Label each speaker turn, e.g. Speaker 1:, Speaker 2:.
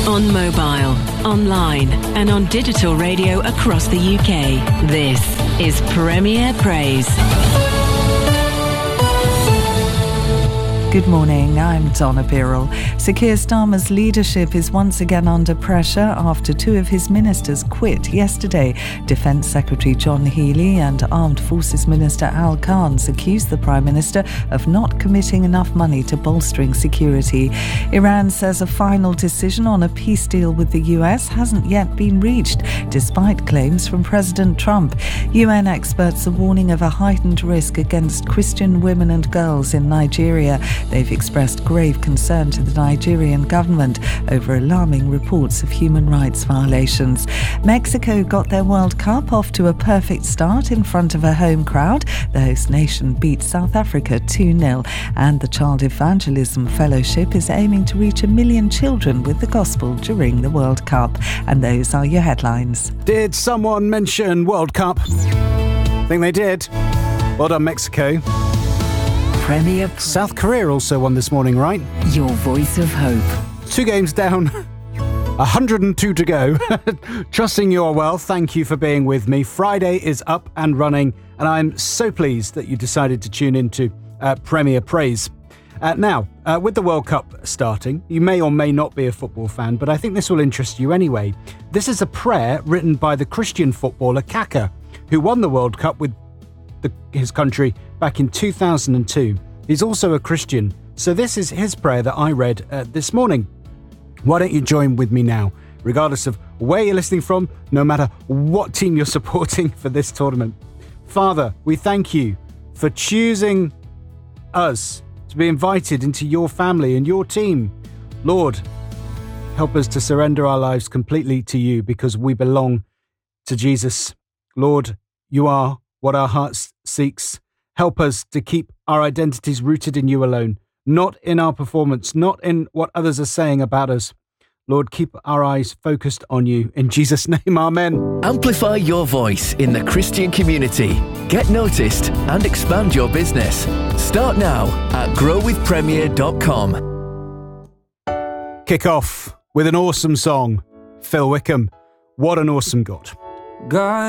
Speaker 1: On mobile, online and on digital radio across the UK. This is Premier Praise.
Speaker 2: Good morning, I'm Donna Birrell. Sir Keir Starmer's leadership is once again under pressure after two of his ministers quit yesterday. Defence Secretary John Healey and Armed Forces Minister Al Khan accused the Prime Minister of not committing enough money to bolstering security. Iran says a final decision on a peace deal with the US hasn't yet been reached, despite claims from President Trump. UN experts are warning of a heightened risk against Christian women and girls in Nigeria. They've expressed grave concern to the Nigerian government over alarming reports of human rights violations. Mexico got their World Cup off to a perfect start in front of a home crowd. The host nation beat South Africa 2-0. And the Child Evangelism Fellowship is aiming to reach 1 million children with the gospel during the World Cup. And those are your headlines.
Speaker 3: Did someone mention World Cup? I think they did. Well done, Mexico.
Speaker 1: Premier
Speaker 3: South Korea also won this morning, right?
Speaker 1: Your voice of hope.
Speaker 3: 2 games down, 102 to go. Trusting you are well. Thank you for being with me. Friday is up and running, and I'm so pleased that you decided to tune into Premier Praise. Now, with the World Cup starting, you may or may not be a football fan, but I think this will interest you anyway. This is a prayer written by the Christian footballer Kaka, who won the World Cup with his country back in 2002. He's also a Christian, so this is his prayer that I read this morning. Why don't you join with me now, regardless of where you're listening from, no matter what team you're supporting for this tournament. Father, we thank you for choosing us to be invited into your family and your team. Lord, help us to surrender our lives completely to you because we belong to Jesus. Lord, you are what our hearts seeks. Help us to keep our identities rooted in you alone, not in our performance, not in what others are saying about us. Lord, keep our eyes focused on you. In Jesus' name, amen.
Speaker 4: Amplify your voice in the Christian community. Get noticed and expand your business. Start now at growwithpremier.com.
Speaker 3: Kick off with an awesome song. Phil Wickham, what an awesome God.
Speaker 5: God